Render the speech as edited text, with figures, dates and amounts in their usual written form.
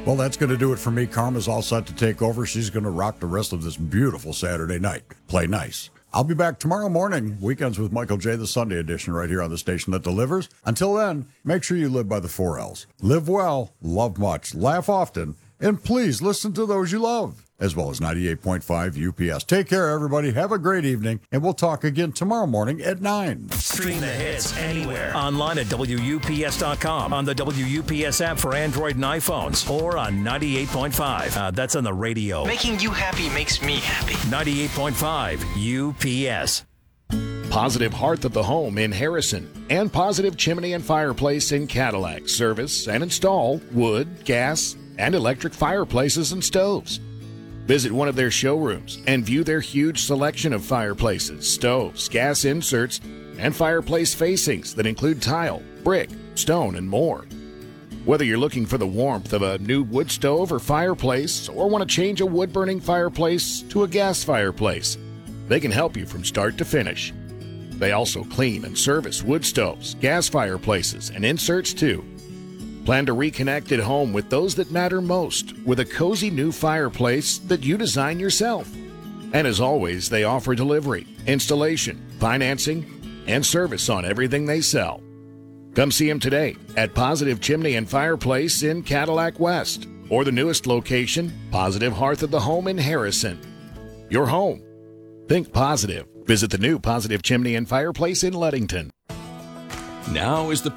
Well, that's going to do it for me. Karma's all set to take over. She's going to rock the rest of this beautiful Saturday night. Play nice. I'll be back tomorrow morning, Weekends with Michael J., the Sunday edition, right here on the station that delivers. Until then, make sure you live by the 4 L's. Live well, love much, laugh often, and please listen to those you love, as well as 98.5 UPS. Take care, everybody. Have a great evening, and we'll talk again tomorrow morning at 9. Stream the hits anywhere. Online at WUPS.com, on the WUPS app for Android and iPhones, or on 98.5. That's on the radio. Making you happy makes me happy. 98.5 UPS. Positive Hearth of the Home in Harrison and Positive Chimney and Fireplace in Cadillac. Service and install wood, gas, and electric fireplaces and stoves. Visit one of their showrooms and view their huge selection of fireplaces, stoves, gas inserts, and fireplace facings that include tile, brick, stone, and more. Whether you're looking for the warmth of a new wood stove or fireplace, or want to change a wood-burning fireplace to a gas fireplace, they can help you from start to finish. They also clean and service wood stoves, gas fireplaces, and inserts too. Plan to reconnect at home with those that matter most with a cozy new fireplace that you design yourself. And as always, they offer delivery, installation, financing, and service on everything they sell. Come see them today at Positive Chimney and Fireplace in Cadillac West, or the newest location, Positive Hearth of the Home in Harrison. Your home. Think positive. Visit the new Positive Chimney and Fireplace in Ludington. Now is the